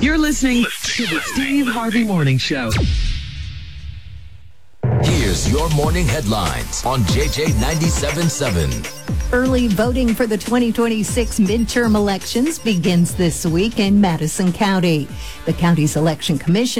You're listening to the Steve Harvey Morning Show. Here's your morning headlines on JJ 97.7. Early voting for the 2026 midterm elections begins this week in Madison County. The county's election commission